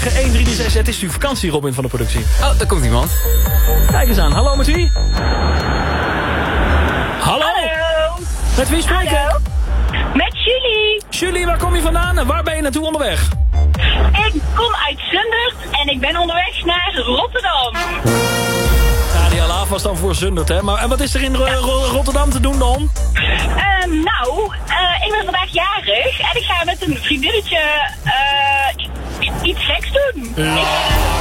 0909-1336. Het is uw vakantie, Robin van de productie. Oh, daar komt iemand. Kijk eens aan. Hallo, met wie? Hallo. Met wie spreek ik? Hallo. Met Julie. Julie, waar kom je vandaan en waar ben je naartoe onderweg? Ik kom uit Zundert en ik ben onderweg naar Rotterdam. Ja, die alarm was dan voor Zundert, hè? Maar en wat is er in Rotterdam te doen dan? Ik ben vandaag jarig en ik ga met een vriendinnetje iets geks doen.